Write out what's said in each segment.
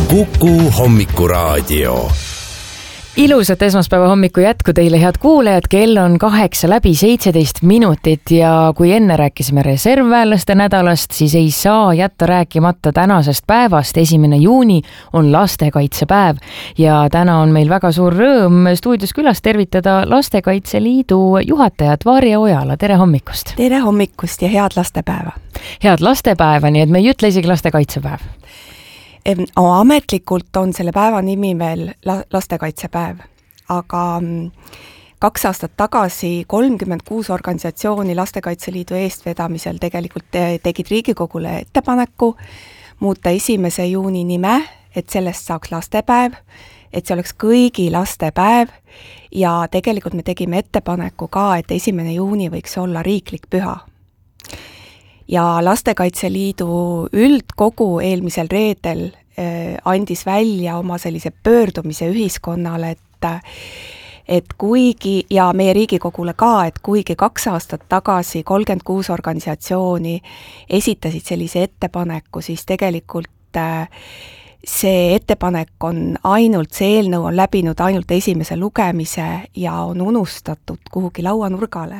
Kuku Hommikuraadio. Ilusat esmaspäeva hommiku jätku teile, head kuulajad, kell on 8:17 ja kui enne rääkisime reservväelaste nädalast, siis ei saa jätta rääkimata tänasest päevast. 1. juuni on lastekaitsepäev ja täna on meil väga suur rõõm stuudios külas tervitada Lastekaitse Liidu juhatajat Varje Ojala. Tere hommikust! Tere hommikust ja head lastepäeva! Head lastepäeva, nii et me ei ütle isegi lastekaitsepäev. Ametlikult on selle päeva nimi veel lastekaitsepäev, aga 2 aastat tagasi 36 organisatsiooni Lastekaitse Liidu eestvedamisel tegelikult tegid Riigikogule ettepaneku muuta 1. juuni nime, et sellest saaks lastepäev, et see oleks kõigi lastepäev ja tegelikult me tegime ettepaneku ka, et 1. juuni võiks olla riiklik püha. Ja Lastekaitse Liidu üldkogu eelmisel reedel andis välja oma sellise pöördumise ühiskonnale, et kuigi, ja meie Riigikogule ka, et kuigi 2 aastat tagasi 36 organisatsiooni esitasid sellise ettepaneku, siis tegelikult see ettepanek on see eelnõu on läbinud ainult esimese lugemise ja on unustatud kuhugi lauanurgale.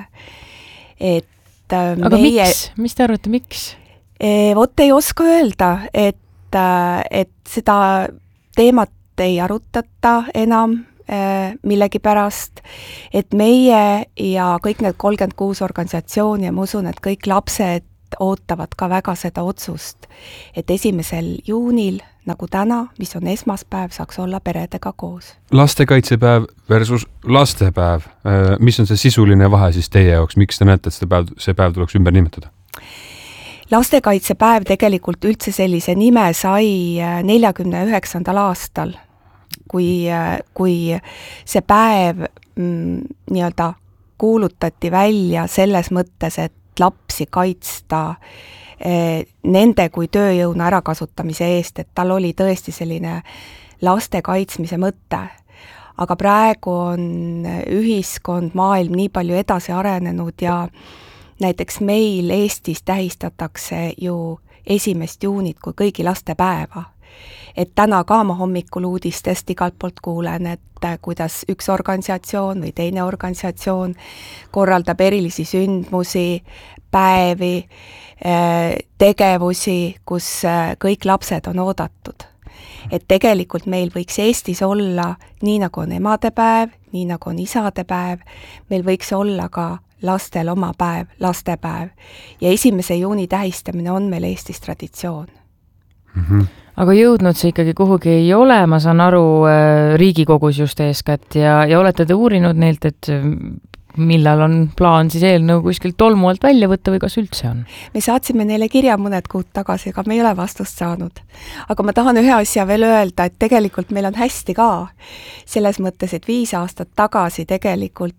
Aga miks? Mis te arvate, miks? Vot ei oska öelda, et seda teemat ei arutata enam millegipärast, et meie ja kõik need 36 organisatsiooni ja ma usun, et kõik lapsed ootavad ka väga seda otsust, et 1. juunil, nagu täna, mis on esmaspäev, saaks olla peredega koos. Lastekaitsepäev versus lastepäev. Mis on see sisuline vahe siis teie jaoks? Miks te näete, et see päev tuleks ümber nimetada? Lastekaitsepäev tegelikult üldse sellise nime sai 49. aastal, kui see päev nii-öelda kuulutati välja selles mõttes, et lapsi kaitsta nende kui tööjõuna ärakasutamise eest, et tal oli tõesti selline laste kaitsmise mõte. Aga praegu on ühiskond, maailm nii palju edasi arenenud ja näiteks meil Eestis tähistatakse ju 1. juunit kui kõigi lastepäeva. Et täna ka ma hommikul uudistest igalt poolt kuulen, et kuidas üks organisatsioon või teine organisatsioon korraldab erilisi sündmusi, päevi, tegevusi, kus kõik lapsed on oodatud. Et tegelikult meil võiks Eestis olla, nii nagu on emadepäev, nii nagu on isadepäev, meil võiks olla ka lastel oma päev, lastepäev. Ja 1. juuni tähistamine on meil Eestis traditsioon. Aga jõudnud see ikkagi kuhugi ei ole, ma saan aru Riigikogus just eeskätt ja olete te uurinud neilt, et millal on plaan siis eelnõu kuskilt tolmu alt välja võtta või kas üldse on? Me saatsime neile kirja mõned kuud tagasi, aga me ei ole vastust saanud. Aga ma tahan ühe asja veel öelda, et tegelikult meil on hästi ka selles mõttes, et 5 aastat tagasi tegelikult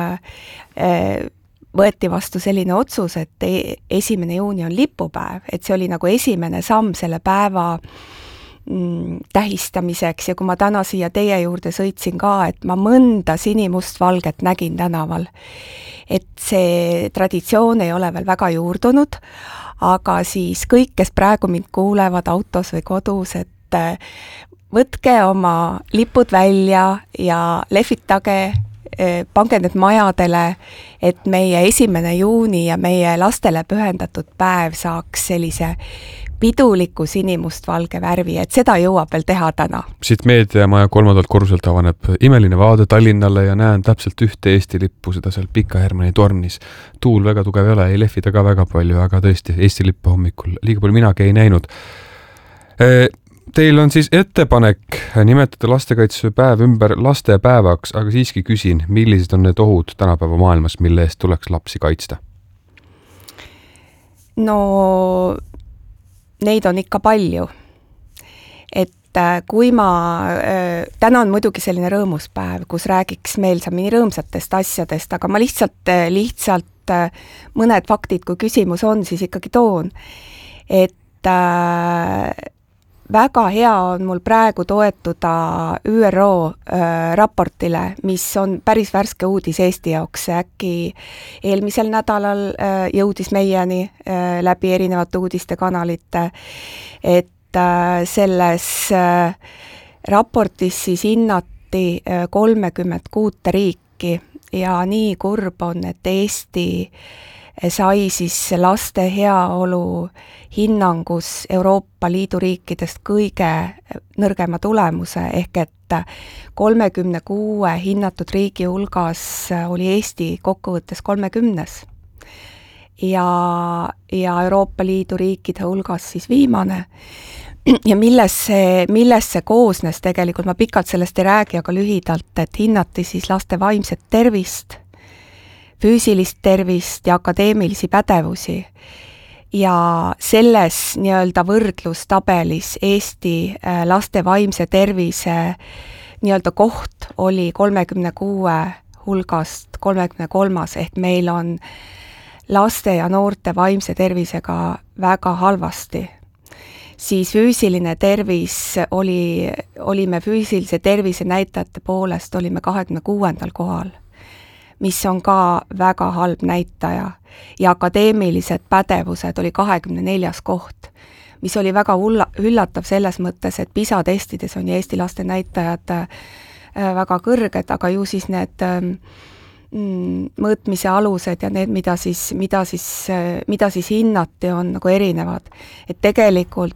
võeti vastu selline otsus, et 1. juuni on lipupäev, et see oli nagu esimene samm selle päeva tähistamiseks ja kui ma täna siia teie juurde sõitsin ka, et ma mõnda sinimustvalget nägin tänaval. Et see traditsioon ei ole veel väga juurdunud, aga siis kõik, kes praegu mind kuulevad autos või kodus, et võtke oma lipud välja ja lehvitage, pange need majadele, et meie 1. juuni ja meie lastele pühendatud päev saaks sellise piduliku sinimustvalge värvi, et seda jõuab veel teha täna. Siit meediamaja 3. korruselt avaneb imeline vaade Tallinnale ja näen täpselt ühte Eesti lippu, seda seal Pika Hermanni tornis. Tuul väga tugev ei ole, ei lehvida ka väga palju, aga tõesti Eesti lippu hommikul. Liiga palju minagi ei näinud. Teil on siis ettepanek nimetada lastekaitsepäev ümber lastepäevaks, aga siiski küsin, millised on need ohud tänapäeva maailmas, mille eest tuleks lapsi kaitsta? No neid on ikka palju. Et kui täna on muidugi selline rõõmus päev, kus räägiks meelsamini rõõmsatest asjadest, aga ma lihtsalt mõned faktid, kui küsimus on, siis ikkagi toon. Et väga hea on mul praegu toetuda ÜRO raportile, mis on päris värske uudis Eesti jaoks. Äkki eelmisel nädalal jõudis meieni läbi erinevate uudistekanalite, et selles raportis siis hinnati 36 riiki ja nii kurb on, et Eesti sai siis laste heaolu hinnangus Euroopa Liidu riikidest kõige nõrgema tulemuse, ehk et 36 hinnatud riigi hulgas oli Eesti kokkuvõttes 30. ja Euroopa Liidu riikide hulgas siis viimane. Ja millest see koosnes tegelikult, ma pikalt sellest ei räägi, aga lühidalt, et hinnati siis laste vaimset tervist, füüsilist tervist ja akadeemilisi pädevusi. Ja selles nii-öelda võrdlustabelis Eesti laste vaimse tervise nii-öelda koht oli 36 hulgast 33, ehk meil on laste ja noorte vaimse tervisega väga halvasti. Siis füüsiline tervis olime füüsilise tervise näitajate poolest olime 26. kohal, mis on ka väga halb näitaja, ja akadeemilised pädevused oli 24. koht, mis oli väga üllatav selles mõttes, et PISA testides on Eesti laste näitajad väga kõrged, aga ju siis need mõõtmise alused ja need, mida siis hinnati, on nagu erinevad. Et tegelikult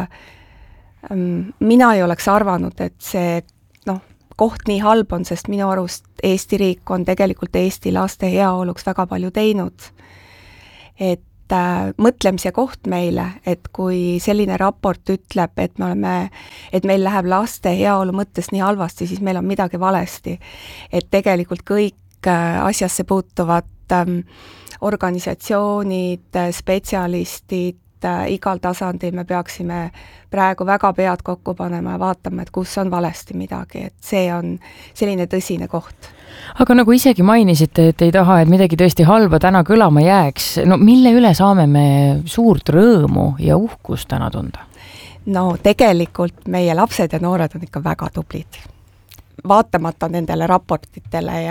mina ei oleks arvanud, et see koht nii halb on, sest minu arust Eesti riik on tegelikult Eesti laste heaoluks väga palju teinud. Et mõtlemise koht meile, et kui selline raport ütleb, et meil läheb laste heaolu mõttes nii halvasti, siis meil on midagi valesti. Et tegelikult kõik asjasse puutuvad organisatsioonid, spetsialistid, igal tasandil me peaksime praegu väga pead kokku panema ja vaatama, et kus on valesti midagi, et see on selline tõsine koht. Aga nagu isegi mainisite, et ei taha, et midagi tõesti halba täna kõlama jääks, no mille üle saame me suurt rõõmu ja uhkust täna tunda? No tegelikult meie lapsed ja noored on ikka väga tublid. Vaatamata nendele raportitele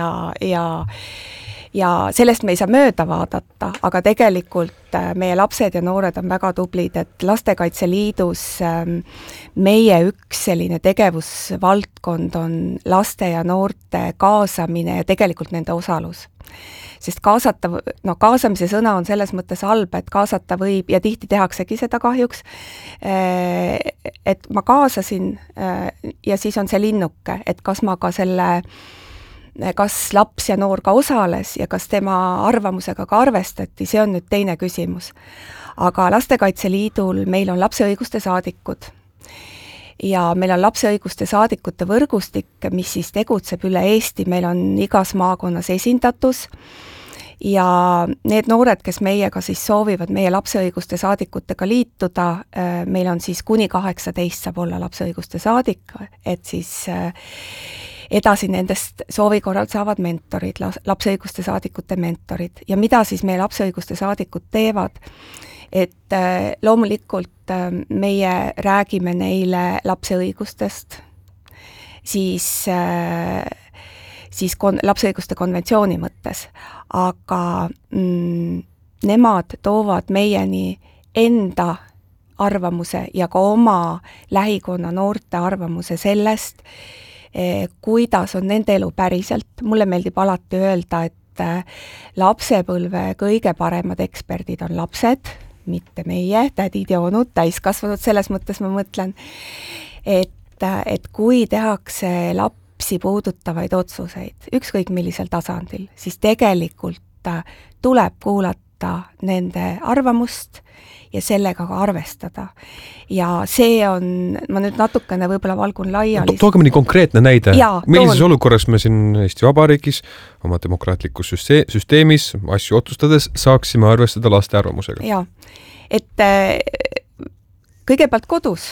ja sellest me ei saa mööda vaadata, aga tegelikult meie lapsed ja noored on väga tublid, et Lastekaitse Liidus meie üks selline tegevusvaldkond on laste ja noorte kaasamine ja tegelikult nende osalus. Sest kaasamise sõna on selles mõttes halb, et kaasata võib ja tihti tehaksegi seda kahjuks, et ma kaasasin ja siis on see linnuke, et kas laps ja noor ka osales ja kas tema arvamusega ka arvestati, see on nüüd teine küsimus. Aga Lastekaitse Liidul meil on lapse õiguste saadikud ja meil on lapse õiguste saadikute võrgustik, mis siis tegutseb üle Eesti, meil on igas maakonnas esindatus ja need noored, kes meiega siis soovivad meie lapse õiguste saadikutega liituda, meil on siis kuni 18 saab olla lapse õiguste saadik, et siis edasi nendest soovi korral saavad mentorid, lapse õiguste saadikute mentorid. Ja mida siis meie lapse õiguste saadikud teevad? Et loomulikult meie räägime neile lapse õigustest, siis lapse õiguste konventsiooni mõttes, aga nemad toovad meieni enda arvamuse ja ka oma lähikonna noorte arvamuse sellest, kuidas on nende elu päriselt. Mulle meeldib alati öelda, et lapsepõlve kõige paremad eksperdid on lapsed, mitte meie, tädid ja onud, täiskasvanud, selles mõttes ma mõtlen, et kui tehakse lapsi puudutavaid otsuseid, ükskõik millisel tasandil, siis tegelikult tuleb kuulata nende arvamust ja sellega ka arvestada. Ja see on, ma nüüd natukene võib-olla valgun laiali. Tooge mõni konkreetne näide. Millises olukorras me siin Eesti Vabariigis oma demokraatlikus süsteemis asju otsustades saaksime arvestada laste arvamusega? Jaa, et kõigepealt kodus.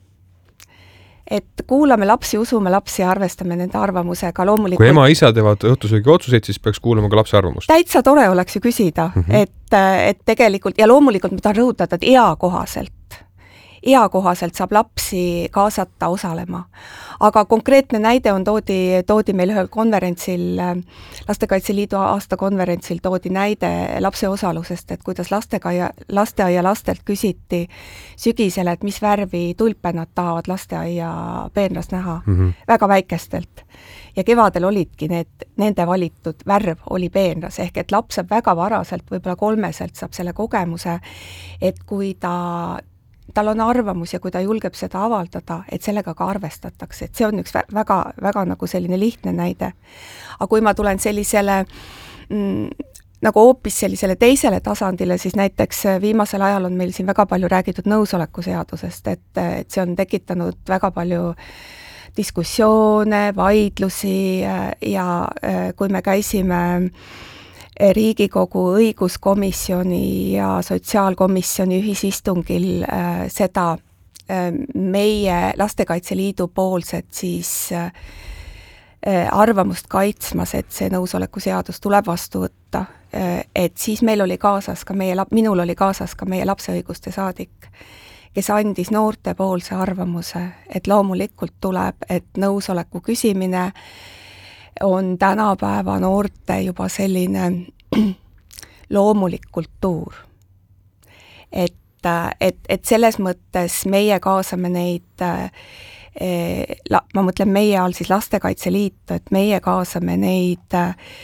Et kuulame lapsi, usume lapsi ja arvestame nende arvamusega. Loomulikult, kui ema ja isa teevad õhtusöögi otsuseid, siis peaks kuulama ka lapse arvamust. Täitsa tore oleks ju küsida, et tegelikult, ja loomulikult ma tahan rõhutada, et eakohaselt. eakohaselt saab lapsi kaasata osalema. Aga konkreetne näide on toodi meil ühel konverentsil, Lastekaitse Liidu aastakonverentsil toodi näide lapse osalusest, et kuidas lasteaia lastelt küsiti sügisel, et mis värvi tulpe nad tahavad lasteaia peenras näha, väga väikestelt. Ja kevadel olidki nende valitud värv oli peenras, ehk et laps saab väga varaselt, võib-olla 3-selt saab selle kogemuse, et kui tal on arvamus ja kui ta julgeb seda avaldada, et sellega ka arvestatakse, et see on üks väga, väga nagu selline lihtne näide. Aga kui ma tulen sellisele nagu hoopis sellisele teisele tasandile, siis näiteks viimasel ajal on meil siin väga palju räägitud nõusoleku seadusest, et see on tekitanud väga palju diskussioone, vaidlusi ja kui me käisime Riigikogu õiguskomisjoni ja sotsiaalkomisjoni ühisistungil seda meie Lastekaitse Liidu poolset siis arvamust kaitsmas, et see nõusoleku seadus tuleb vastu võtta, et siis meil oli kaasas ka minul oli kaasas ka meie lapse õiguste saadik, kes andis noortepoolse arvamuse, et loomulikult tuleb, et nõusoleku küsimine on tänapäeva noorte juba selline loomulik kultuur. Et selles mõttes meie kaasame neid, ma mõtlen meie all siis Lastekaitse Liitu, et meie kaasame neid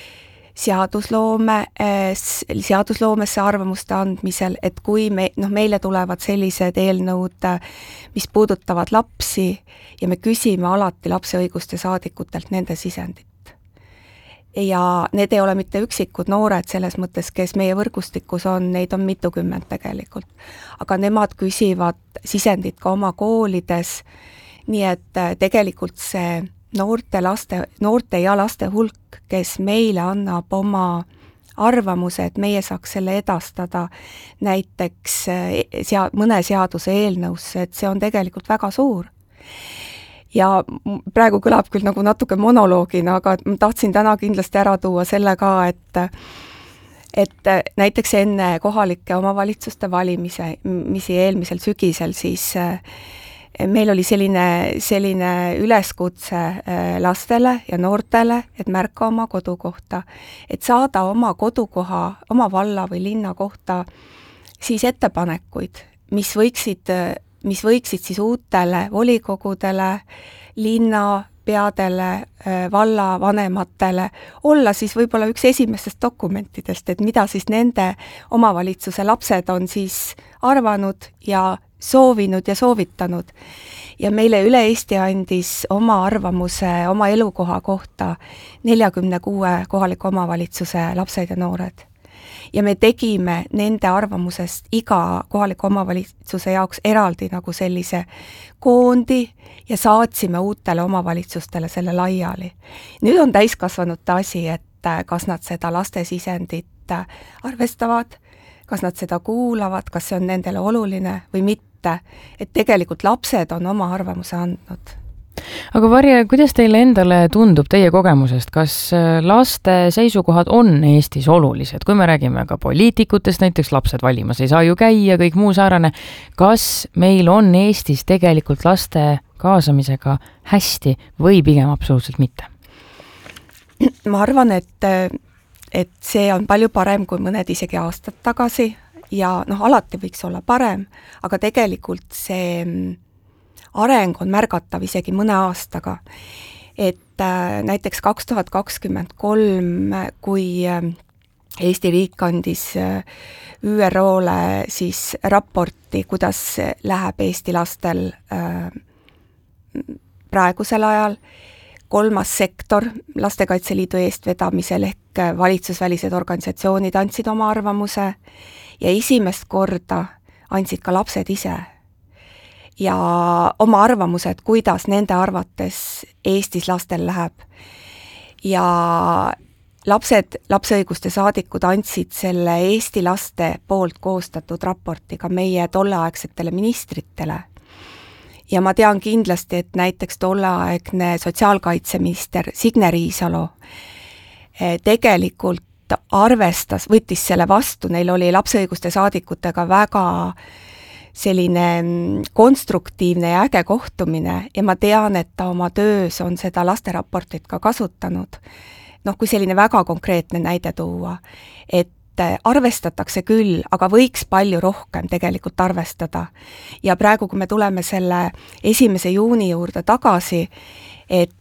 seadusloomesse arvamuste andmisel, et kui meile tulevad sellised eelnõud, mis puudutavad lapsi ja me küsime alati lapse õiguste saadikutelt nende sisendit. Ja need ei ole mitte üksikud noored selles mõttes, kes meie võrgustikus on, neid on mitukümmend tegelikult. Aga nemad küsivad sisendit ka oma koolides, nii et tegelikult see noorte ja laste hulk, kes meile annab oma arvamuse, et meie saaks selle edastada näiteks mõne seaduse eelnõusse, et see on tegelikult väga suur. Ja praegu kõlab küll nagu natuke monoloogina, aga ma tahtsin täna kindlasti ära tuua selle ka, et näiteks enne kohalike omavalitsuste valimisi eelmisel sügisel, siis meil oli selline üleskutse lastele ja noortele, et märka oma kodukohta, et saada oma kodukoha, oma valla või linna kohta siis ettepanekuid, mis võiksid siis uutele volikogudele, linnapeadele, vallavanematele olla siis võib-olla üks esimestest dokumentidest, et mida siis nende omavalitsuse lapsed on siis arvanud ja soovinud ja soovitanud. Ja meile üle Eesti andis oma arvamuse oma elukoha kohta 46 kohaliku omavalitsuse lapsed ja noored. Ja me tegime nende arvamusest iga kohaliku omavalitsuse jaoks eraldi nagu sellise koondi ja saatsime uutele omavalitsustele selle laiali. Nüüd on täiskasvanute asi, et kas nad seda laste sisendit arvestavad, kas nad seda kuulavad, kas see on nendele oluline või mitte, et tegelikult lapsed on oma arvamuse andnud. Aga Varje, kuidas teile endale tundub teie kogemusest, kas laste seisukohad on Eestis olulised? Kui me räägime ka poliitikutest, näiteks lapsed valimas ei saa ju käia, kõik muu saarane, kas meil on Eestis tegelikult laste kaasamisega hästi või pigem absoluutselt mitte? Ma arvan, et see on palju parem kui mõned isegi aastad tagasi ja alati võiks olla parem, aga tegelikult see areng on märgatav isegi mõne aastaga. Et näiteks 2023, kui Eesti riik andis ÜRO-le siis raporti, kuidas läheb Eesti lastel praegusel ajal, 3. sektor Lastekaitse Liidu eestvedamisel ehk valitsusvälised organisatsioonid andsid oma arvamuse ja esimest korda andsid ka lapsed ise ja oma arvamused, kuidas nende arvates Eestis lastel läheb. Ja lapse õiguste saadikud andsid selle Eesti laste poolt koostatud raporti ka meie tolleaegsetele ministritele. Ja ma tean kindlasti, et näiteks tolleaegne sotsiaalkaitseminister Signe Riisalo tegelikult võttis selle vastu, neil oli lapse õiguste saadikutega väga selline konstruktiivne ja äge kohtumine ja ma tean, et ta oma töös on seda lasteraportit ka kasutanud. Kui selline väga konkreetne näide tuua, et arvestatakse küll, aga võiks palju rohkem tegelikult arvestada. Ja praegu, kui me tuleme selle 1. juuni juurde tagasi, et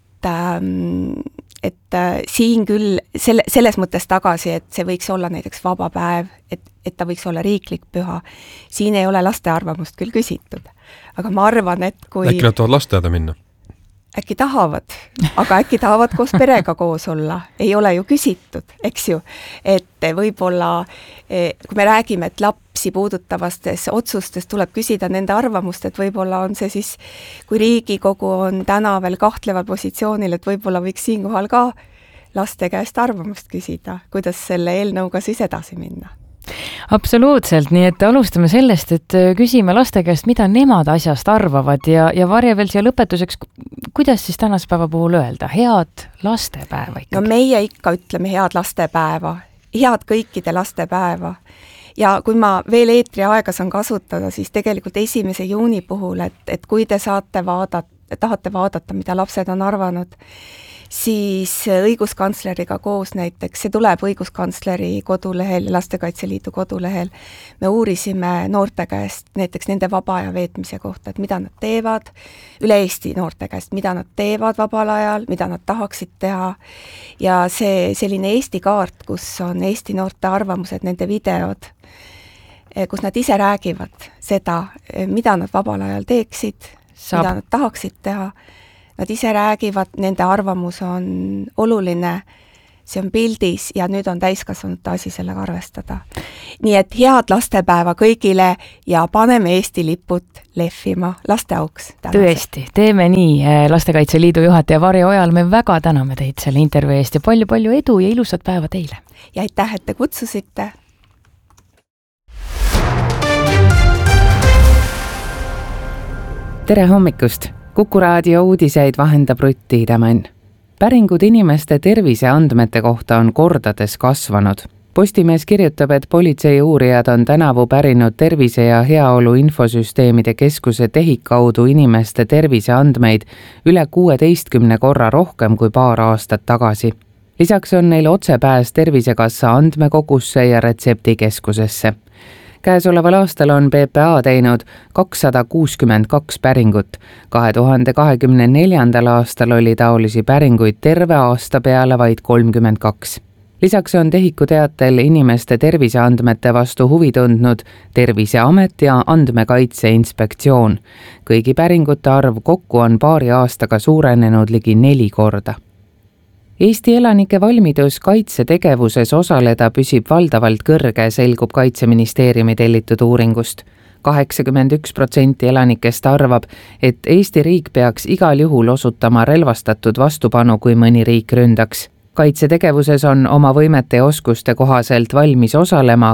siin küll selles mõttes tagasi, et see võiks olla näiteks vaba päev, et ta võiks olla riiklik püha. Siin ei ole laste arvamust küll küsitud. Aga ma arvan, et kui... Äkki nad tahavad lasteaeda minna? Äkki tahavad, aga äkki tahavad koos perega koos olla. Ei ole ju küsitud, eks ju. Et võib-olla, kui me räägime, et lapsi puudutavastes otsustes tuleb küsida nende arvamust, et võib-olla on see siis, kui Riigikogu on täna veel kahtleval positsioonil, et võib-olla võiks siinkohal ka laste käest arvamust küsida, kuidas selle eelnõuga siis edasi minna. Absoluutselt, nii et alustame sellest, et küsime laste käest, mida nemad asjast arvavad ja Varje veel siia lõpetuseks, kuidas siis tänase päeva puhul öelda? Head lastepäeva ikkagi? No meie ikka ütleme head lastepäeva, head kõikide lastepäeva. Ja kui ma veel eetri aega saan kasutada, siis tegelikult 1. juuni puhul, et kui te tahate vaadata, mida lapsed on arvanud, siis õiguskantsleriga koos näiteks, see tuleb õiguskantsleri kodulehel ja Lastekaitse Liidu kodulehel, me uurisime noorte käest näiteks nende vaba aja veetmise kohta, et mida nad teevad, üle Eesti noorte käest, mida nad teevad vabal ajal, mida nad tahaksid teha ja see selline Eesti kaart, kus on Eesti noorte arvamused, nende videod, kus nad ise räägivad seda, mida nad vabal ajal teeksid, mida nad tahaksid teha. Nad ise räägivad, nende arvamus on oluline, see on pildis ja nüüd on täiskasvanute asi sellega arvestada. Nii et head lastepäeva kõigile ja paneme Eesti liput lehvima lasteauks. Tõesti, teeme nii. Lastekaitse Liidu juhataja Varje Ojal, me väga täname teid selle intervjuu eest ja palju edu ja ilusat päeva teile. Ja aitäh, et te kutsusite. Tere hommikust! Kuku raadio uudiseid vahendab Rutt Tiidemann. Päringud inimeste terviseandmete kohta on kordades kasvanud. Postimees kirjutab, et politsei uurijad on tänavu pärinud Tervise ja Heaolu Infosüsteemide Keskuse TEHIK kaudu inimeste terviseandmeid üle 16 korra rohkem kui paar aastat tagasi. Lisaks on neil otsepääs Tervisekassa andmekogusse ja retseptikeskusesse. Käesoleval aastal on PPA teinud 262 päringut. 2024. aastal oli taolisi päringuid terve aasta peale vaid 32. Lisaks on TEHIKu teatel inimeste terviseandmete vastu huvi tundnud Terviseamet ja Andmekaitse Inspektsioon. Kõigi päringute arv kokku on paari aastaga suurenenud ligi 4 korda. Eesti elanike valmidus kaitsetegevuses osaleda püsib valdavalt kõrge, selgub Kaitseministeeriumi tellitud uuringust. 81% elanikest arvab, et Eesti riik peaks igal juhul osutama relvastatud vastupanu, kui mõni riik ründaks. Kaitsetegevuses on oma võimete ja oskuste kohaselt valmis osalema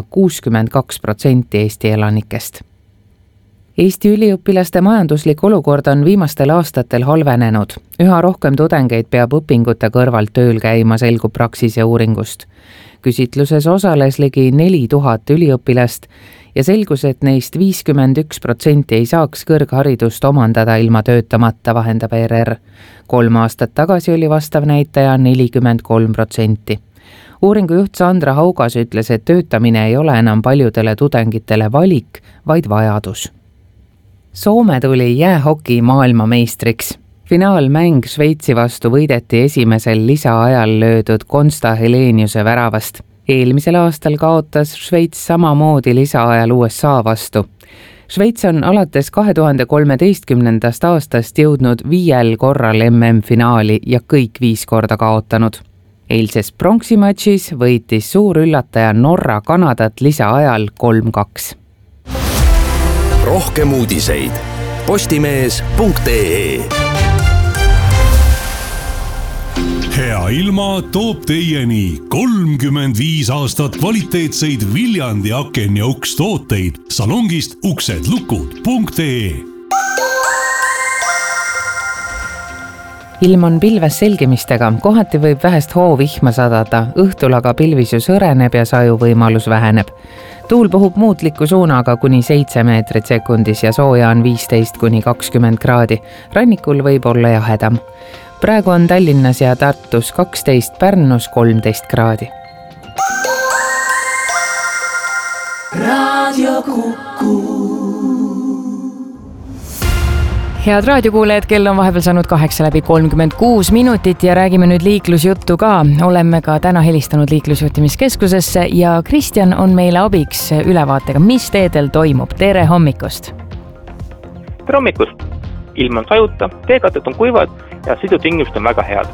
62% Eesti elanikest. Eesti üliõpilaste majanduslik olukord on viimastel aastatel halvenenud. Üha rohkem tudengeid peab õpingute kõrvalt tööl käima, selgub Praxise uuringust. Küsitluses osales ligi 4000 üliõpilast ja selgus, et neist 51% ei saaks kõrgharidust omandada ilma töötamata, vahendab ERR. 3 aastat tagasi oli vastav näitaja 43%. Uuringu juht Sandra Haugas ütles, et töötamine ei ole enam paljudele tudengitele valik, vaid vajadus. Soome tuli jäähoki maailmameistriks. Finaalmäng Šveitsi vastu võideti esimesel lisaajal löödud Konsta Heleniuse väravast. Eelmisel aastal kaotas Šveits samamoodi lisaajal USA vastu. Šveits on alates 2013. aastast jõudnud 5 korral MM-finaali ja kõik 5 korda kaotanud. Eilses pronksimatšis võitis suur üllataja Norra Kanadat lisaajal 3-2. Rohkem uudiseid postimees.ee. Hea ilma toob teieni 35 aastat kvaliteetseid Viljandi aken- ja ukstooteid salongist uksedlukud.ee. ilm on pilves selgimistega, kohati võib vähest hoovihma sadada, õhtul aga pilvisus hõreneb ja sajuvõimalus väheneb. Tuul puhub muutliku suunaga kuni 7 meetrit sekundis ja sooja on 15–20 kraadi. Rannikul võib olla jahedam. Praegu on Tallinnas ja Tartus 12, Pärnus 13 kraadi. Raadio Kuku. Head raadiokuulajad, kell on vahepeal saanud 8:36 minutit ja räägime nüüd liiklusjuttu ka. Oleme ka täna helistanud liiklusjuhtimiskeskusesse ja Kristjan on meile abiks ülevaatega, mis teedel toimub. Tere hommikust! Tere hommikust! Ilm on sajuta, teekatet on kuivad ja sõidutingimust on väga head.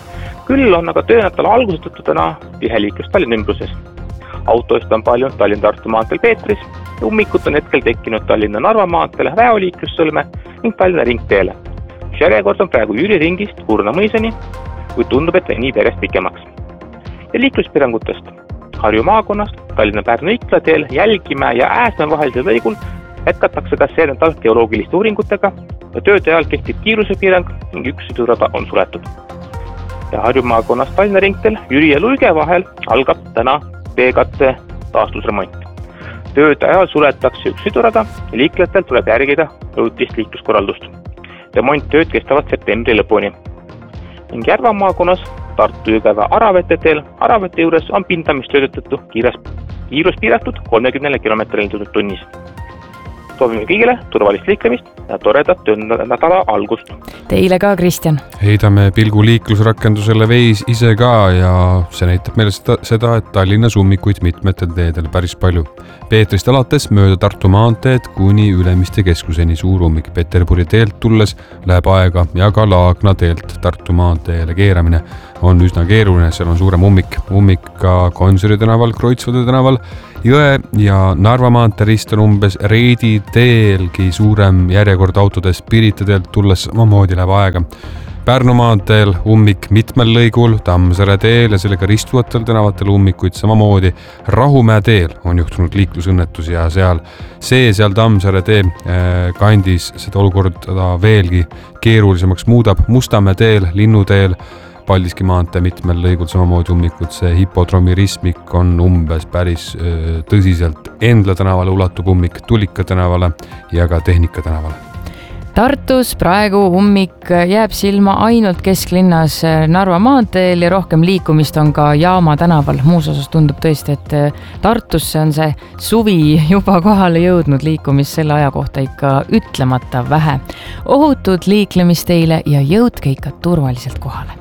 Küll on aga töönädala alguse tõttu täna tihe liiklus Tallinna ümbruses. Autoist on palju Tallinna-Tartu maanteel Peetris ja ummikut on hetkel tekkinud Tallinna-Narva maanteele Väoliiklussõlme ning Tallinna ringteele. Järjekord on praegu Jüri ringist Kurna mõisani, kuid tundub, et venib järjest pikemaks. Ja liikluspiirangutest. Harju maakonnast Tallinna-Pärnu Ikla teel Jälgimäe ja Ääsmäe vahelisel lõigul jätkatakse ka see nädal geoloogiliste uuringutega ja tööde ajal kehtib kiirusepiirang ning üks sõidurada on suletud. Ja Harju maakonnast Tallinna ringteel Jüri ja Luige vahel algab täna teekatte taastusremont. Tööde ajal suletakse üks sõidurada ja liiklejatel tuleb järgida õutist liikluskorraldust. Remonttööd kestavad septembri lõpuni. Ning Järva maakonnas Tartu-Jõgeva Aravete teel Aravete juures on pindamistööde tõttu kiirus piiratud 30 km tunnis. Soovime kõigile turvalist liiklemist ja toredat töönädala algust. Teile ka, Kristjan. Heidame pilgu liiklusrakendusele Veis ise ka ja see näitab meile seda, et Tallinnas ummikuid mitmetel teedel päris palju. Peetrist alates mööda Tartu maanteed kuni Ülemiste keskuseni suur ummik. Peterburi teelt tulles läheb aega ja ka Laagna teelt Tartu maanteele keeramine on üsna keeruline, seal on suurem ummik. Ummik ka Gonsiori tänaval, Kreutzwaldi tänaval, Jõe ja Narva maantee rist on umbes Reidi teelgi suurem järjekord autodes, Pirita teelt tulles samamoodi läheb aega. Pärnu maanteel ummik mitmel lõigul, Tammsaare teel ja sellega ristuvatel tänavatel ummikuid samamoodi. Rahumäe teel on juhtunud liiklusõnnetus ja seal Tammsaare tee kandis seda olukorda veelgi keerulisemaks muudab. Mustamäe teel, Linnuteel, Paldiski maantee mitmel lõigul samamoodi ummikud, see hipodroomi ristmik on umbes päris tõsiselt. Endla tänavale ulatub ummik Tulika tänavale ja ka Tehnika tänavale. Tartus praegu ummik jääb silma ainult kesklinnas Narva maanteel ja rohkem liikumist on ka Jaama tänaval. Muus osas tundub tõesti, et Tartusse on see suvi juba kohale jõudnud, liikumist selle aja kohta ikka ütlemata vähe. Ohutut liiklemist teile ja jõudke ikka turvaliselt kohale.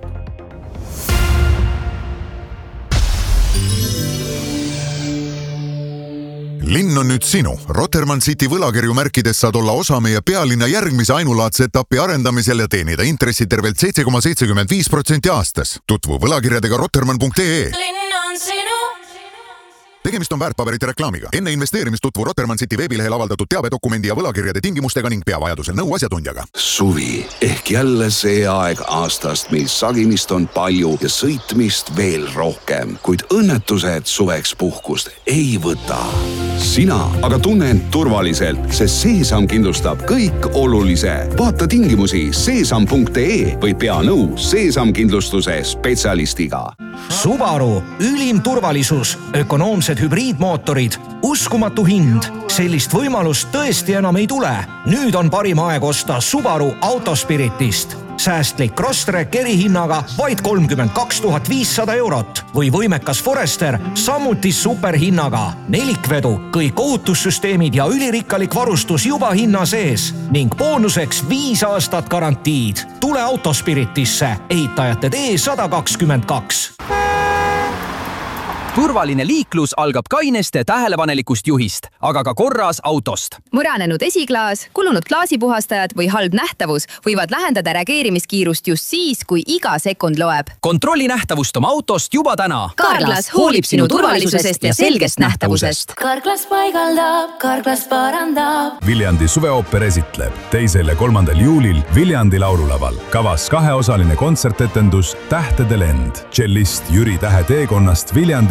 Linn on nüüd sinu. Rotermann City võlakirju märkides saad olla osa meie pealinna järgmise ainulaadse etapi arendamisel ja teenida intressi tervelt 7,75% aastas. Tutvu võlakirjadega rotermann.ee. Linn on sinu. Tegemist on väärtpaberite reklaamiga. Enne investeerimist tutvu Rotermann City veebilehel avaldatud teabedokumendi ja võlakirjade tingimustega ning pea vajadusel nõu asjatundjaga. Suvi ehk jälle see aeg aastast, mil sagimist on palju ja sõitmist veel rohkem, kuid õnnetused suveks puhkust ei võta. Sina aga tunne end turvaliselt, sest Seesam kindlustab kõik olulise. Vaata tingimusi seesam.ee või pea nõu Seesam kindlustuse spetsialistiga. Subaru, ülim turvalisus, ökonoomsed hübriidmootorid, uskumatu hind. Sellist võimalust tõesti enam ei tule. Nüüd on parim aeg osta Subaru Autospiritist. Säästlik Crosstrek erihinnaga vaid 32 500 eurot või võimekas Forester samuti superhinnaga. Nelikvedu, kõik ohutussüsteemid ja ülirikkalik varustus juba hinna sees ning boonuseks 5 aastat garantiid. Tule Autospiritisse, ehitajate tee 122. Turvaline liiklus algab kaineste tähelepanelikust juhist, aga ka korras autost. Muranenud esiklaas, kulunud klaasipuhastajad või halb nähtavus võivad lähendada reageerimiskiirust just siis, kui iga sekund loeb. Kontrolli nähtavust oma autost juba täna. Carglass hoolib sinu turvalisusest ja selgest nähtavusest. Carglass paigaldab, Carglass parandab. Viljandi suveooper esitleb 2. ja 3. juulil Viljandi laululaval. Kavas 2-osaline kontsertetendus Tähtede lend. Tšellist Jüri Tähe teekonnast Viljandist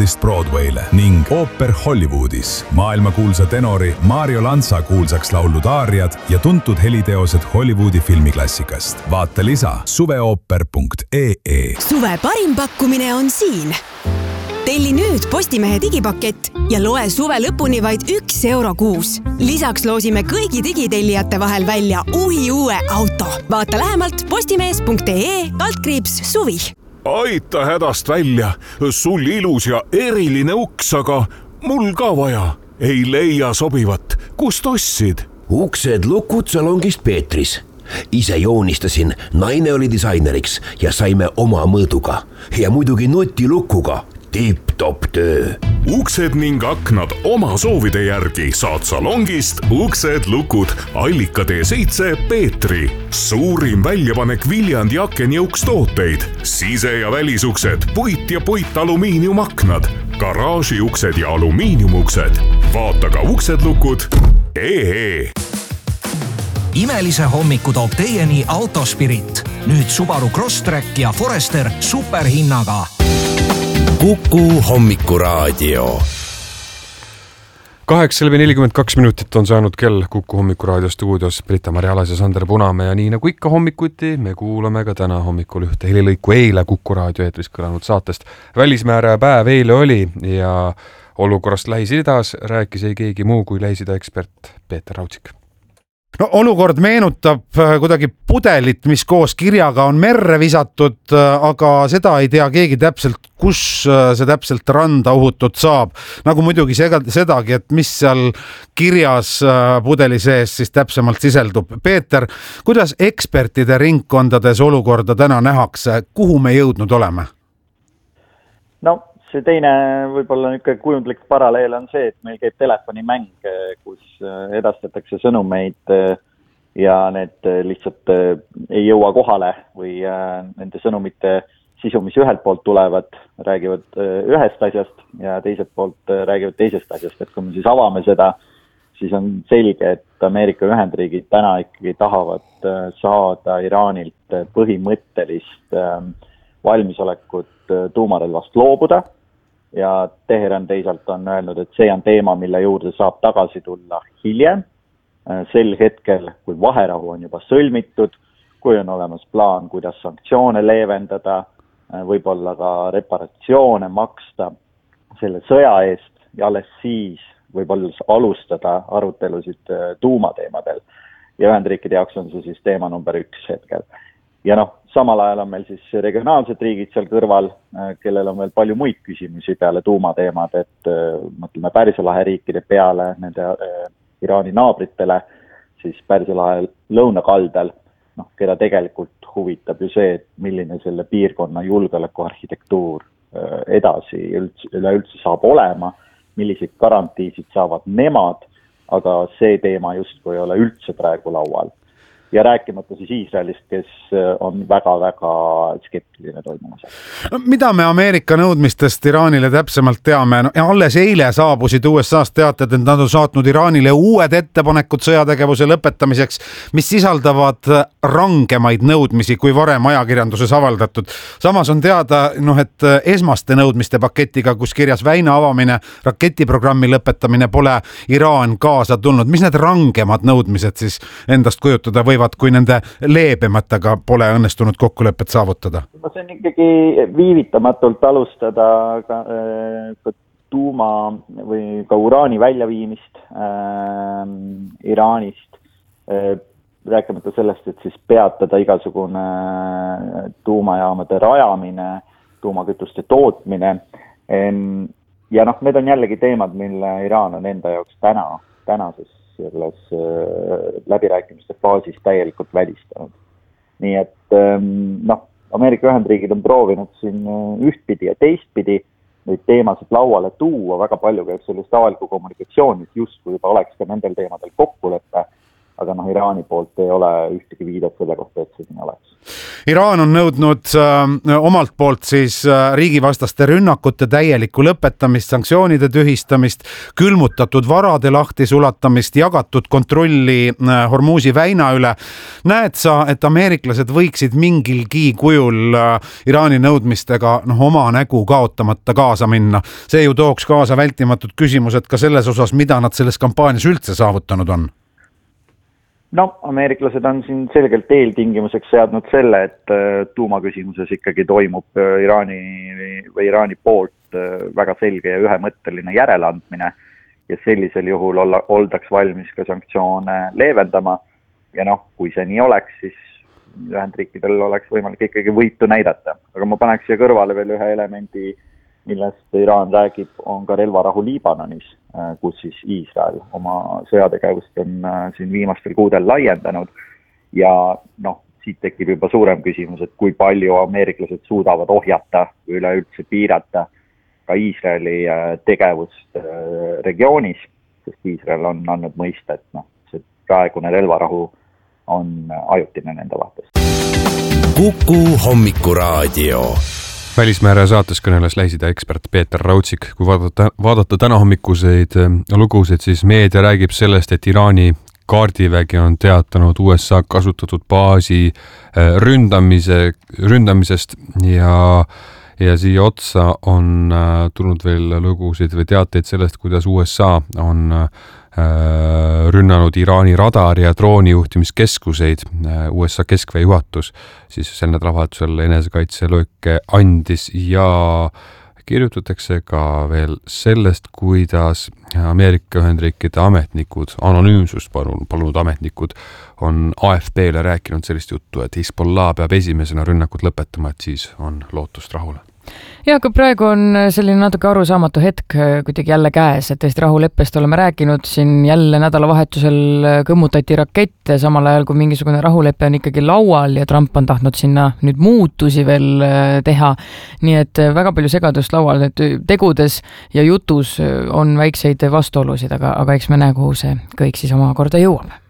Broadwayst Broadwayle ning ooper Hollywoodis. Maailmakuulsa tenori Mario Lanza kuulsaks laulud aariad ja tuntud heliteosed Hollywoodi filmiklassikast. Vaata lisa suveooper.ee. Suve parim pakkumine on siin. Telli nüüd Postimehe digipakett ja loe suve lõpuni vaid €1 kuus. Lisaks loosime kõigi digitellijate vahel välja uue auto. Vaata lähemalt postimees.ee/suvi. Aita hädast välja, sul ilus ja eriline uks, aga mul ka vaja. Ei leia sobivat. Kust ostsid? Uksed lukud salongist Peetris. Ise joonistasin, naine oli disaineriks ja saime oma mõõduga. Ja muidugi nutilukuga. Tipp-top töö. Uksed ning aknad oma soovide järgi saad salongist Uksed lukud Allika T7 Peetri. Suurim väljapanek Viljandi aken ja ukstooteid. Sise- ja välisuksed, puit ja puitalumiiniumaknad, garaažiuksed ja alumiiniumuksed. Vaata ka uksedlukud.ee. Imelise hommiku toob teieni Autospirit. Nüüd Subaru Crosstrek ja Forester superhinnaga. Kuku hommikuraadio. 8:42 on saanud kell Kuku hommikuraadio stuudios Britta-Mari Alas ja Sander Punamäe ja nii nagu ikka hommikuti, me kuulame ka täna hommikul ühte helilõiku eile Kuku raadio eetris kõlanud saatest. Välismääraja päev eile oli ja olukorrast Lähis-Idas rääkis ei keegi muu kui Lähis-Ida ekspert Peeter Raudsik. No olukord meenutab kuidagi pudelit, mis koos kirjaga on merre visatud, aga seda ei tea keegi täpselt, kus see täpselt randa uhutud saab. Nagu muidugi sedagi, et mis seal kirjas pudeli sees siis täpsemalt siseldub. Peeter, kuidas ekspertide ringkondades olukorda täna nähakse? Kuhu me jõudnud oleme? No, see teine võib-olla niisugune kujundlik paralleel on see, et meil käib telefonimäng, kus edastatakse sõnumeid ja need lihtsalt ei jõua kohale või nende sõnumite sisu, mis ühelt poolt tulevad, räägivad ühest asjast ja teiselt poolt räägivad teisest asjast. Et kui me siis avame seda, siis on selge, et Ameerika Ühendriigid täna ikkagi tahavad saada Iraanilt põhimõttelist valmisolekut tuumarelvast loobuda. Ja Teheran teisalt on öelnud, et see on teema, mille juurde saab tagasi tulla hiljem. Sel hetkel, kui vaherahu on juba sõlmitud, kui on olemas plaan, kuidas sanktsioone leevendada, võib-olla ka reparatsioone maksta selle sõja eest ja alles siis võib-olla alustada arutelusid tuumateemadel. Ja Ühendriikide jaoks on see siis teema number 1 hetkel. Ja noh, samal ajal on meil siis regionaalsed riigid seal kõrval, kellel on veel palju muid küsimusi peale tuumateemad, et mõtleme Pärsia lahe riikide peale, nende Iraani naabritele, siis Pärsia lahe lõunakaldal, keda tegelikult huvitab ju see, et milline selle piirkonna julgeolekuarhitektuur edasi üleüldse saab olema, milliseid garantiisid saavad nemad, aga see teema justkui ei ole üldse praegu laual. Ja rääkimata siis Iisraelist, kes on väga-väga skeptiline toimumas. Mida me Ameerika nõudmistest Iraanile täpsemalt teame? Alles eile saabusid USA'st teated, et nad on saatnud Iraanile uued ettepanekud sõjategevuse lõpetamiseks, mis sisaldavad rangemaid nõudmisi kui varem ajakirjanduses avaldatud. Samas on teada, et esmaste nõudmiste paketiga, kus kirjas väina avamine, raketiprogrammi lõpetamine pole Iraan kaasa tulnud. Mis need rangemad nõudmised siis endast kujutada võivad, kui nende leebematega pole õnnestunud kokkulepet saavutada? See on ikkagi viivitamatult alustada ka tuuma või ka uraani väljaviimist Iraanist, rääkimata sellest, et siis peatada igasugune tuumajaamade rajamine, tuumakütuste tootmine. Ja need on jällegi teemad, mille Iraan on enda jaoks tänases selles läbirääkimiste faasis täielikult välistanud. Nii et Ameerika Ühendriigid on proovinud siin ühtpidi ja teistpidi neid teemasid lauale tuua, väga palju käib sellist avalikku kommunikatsiooni, et justkui juba oleks ka nendel teemadel kokkuleppe, aga Iraani poolt ei ole ühtegi viidet selle kohta, et see siin oleks. Iraan on nõudnud omalt poolt siis riigivastaste rünnakute täielikku lõpetamist, sanktsioonide tühistamist, külmutatud varade lahtisulatamist, jagatud kontrolli Hormuzi väina üle. Näed sa, et ameeriklased võiksid mingilgi kujul Iraani nõudmistega oma nägu kaotamata kaasa minna? See ju tooks kaasa vältimatud küsimused ka selles osas, mida nad selles kampaanias üldse saavutanud on. No, ameeriklased on siin selgelt eeltingimuseks seadnud selle, et tuumaküsimuses ikkagi toimub Iraani poolt väga selge ja ühemõtteline järeleandmine ja sellisel juhul oldaks valmis ka sanktsioone leevendama ja kui see nii oleks, siis Ühendriikidel oleks võimalik ikkagi võitu näidata. Aga ma paneks siia kõrvale veel ühe elemendi, millest Iraan räägib, on ka relvarahu Liibanonis, kus siis Iisrael oma sõjategevust on siin viimastel kuudel laiendanud ja siit tekib juba suurem küsimus, et kui palju ameeriklased suudavad ohjata või üleüldse piirata ka Iisraeli tegevust regioonis, sest Iisrael on andnud mõista, et see praegune relvarahu on ajutine nende vaates. Kuku hommikuraadio. Välismääraja saates kõneles Lähis-Ida ekspert Peeter Raudsik. Kui vaadata täna hommikuseid lugusid, siis meedia räägib sellest, et Iraani kaardivägi on teatanud USA kasutatud baasi ründamisest ja siia otsa on tulnud veel lugusid või teateid sellest, kuidas USA on rünnanud Iraani radari ja droonijuhtimiskeskuseid. USA keskväe juhatus siis sel nädalavahetusel enesekaitselööke andis ja kirjutatakse ka veel sellest, kuidas Ameerika Ühendriikide ametnikud, anonüümsust palunud ametnikud on AFP-le rääkinud sellist juttu, et Hezbollah peab esimesena rünnakud lõpetama, et siis on lootust rahule. Ja, aga praegu on selline natuke arusaamatu hetk kuidagi jälle käes, et tõesti rahuleppest oleme rääkinud, siin jälle nädalavahetusel kõmmutati rakette, samal ajal kui mingisugune rahulepe on ikkagi laual ja Trump on tahtnud sinna nüüd muutusi veel teha. Nii et väga palju segadust laual, et tegudes ja jutus on väikseid vastuolusid, aga eks me näe, kuhu see kõik siis omakorda jõuab.